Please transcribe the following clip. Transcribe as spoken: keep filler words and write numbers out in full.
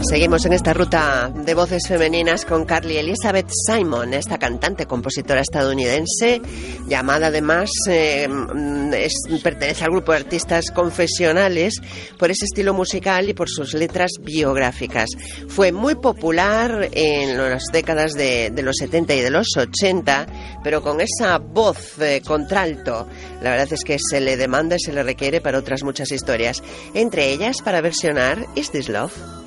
Seguimos en esta ruta de voces femeninas con Carly Elizabeth Simon, esta cantante, compositora estadounidense, llamada además, eh, es, pertenece al grupo de artistas confesionales por ese estilo musical y por sus letras biográficas. Fue muy popular en las décadas de, de los setenta y de los ochenta, pero con esa voz eh, contralto, la verdad es que se le demanda y se le requiere para otras muchas historias, entre ellas para versionar Is This Love?